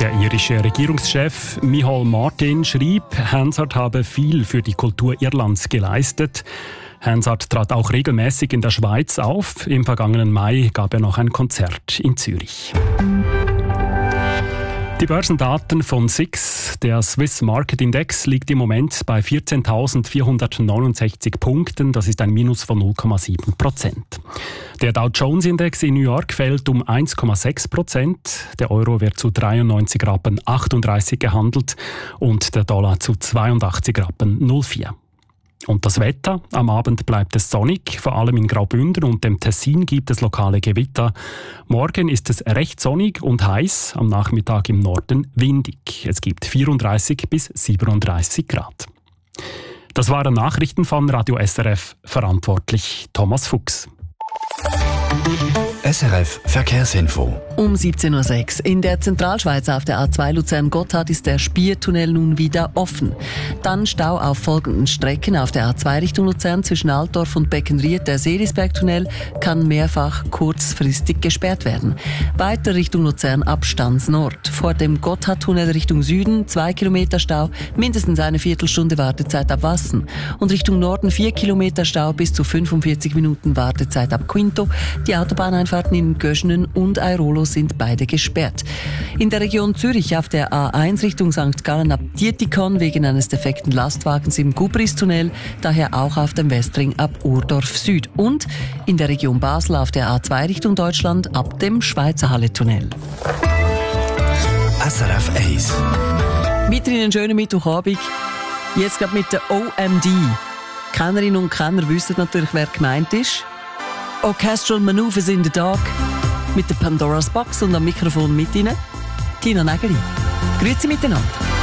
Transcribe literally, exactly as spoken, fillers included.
Der irische Regierungschef Micheál Martin schrieb, Hansard habe viel für die Kultur Irlands geleistet. Hansard trat auch regelmäßig in der Schweiz auf. Im vergangenen Mai gab er noch ein Konzert in Zürich. Die Börsendaten von S I X, der Swiss Market Index, liegt im Moment bei vierzehntausendvierhundertneunundsechzig Punkten. Das ist ein Minus von null Komma sieben Prozent. Der Dow Jones Index in New York fällt um eins Komma sechs Prozent. Der Euro wird zu dreiundneunzig Rappen achtunddreißig gehandelt und der Dollar zu zweiundachtzig Rappen null vier. Und das Wetter? Am Abend bleibt es sonnig, vor allem in Graubünden und dem Tessin gibt es lokale Gewitter. Morgen ist es recht sonnig und heiß, am Nachmittag im Norden windig. Es gibt vierunddreißig bis siebenunddreißig Grad. Das waren Nachrichten von Radio S R F, verantwortlich Thomas Fuchs. S R F Verkehrsinfo. Um siebzehn Uhr sechs in der Zentralschweiz auf der A zwei Luzern-Gotthard ist der Spiertunnel nun wieder offen. Dann Stau auf folgenden Strecken. Auf der A zwei Richtung Luzern zwischen Altdorf und Beckenried. Der Seelisbergtunnel kann mehrfach kurzfristig gesperrt werden. Weiter Richtung Luzern ab Stanz-Nord. Vor dem Gotthardtunnel Richtung Süden zwei Kilometer Stau, mindestens eine Viertelstunde Wartezeit ab Wassen. Und Richtung Norden vier Kilometer Stau bis zu fünfundvierzig Minuten Wartezeit ab Quinto. Die Autobahneinfahrten in Göschenen und Airolo sind beide gesperrt. In der Region Zürich auf der A eins Richtung Sankt Gallen ab Dietikon wegen eines defekten Lastwagens im Gubristunnel, daher auch auf dem Westring ab Urdorf Süd. Und in der Region Basel auf der A zwei Richtung Deutschland ab dem Schweizer Halle-Tunnel. S R F eins. Weiterhin einen schönen Mittwochabend. Jetzt gerade mit der O M D. Kennerinnen und Kenner wissen natürlich, wer gemeint ist. Orchestral Maneuvers in the Dark mit der Pandora's Box und am Mikrofon mit Ihnen Tina Nägeli. Grüezi miteinander.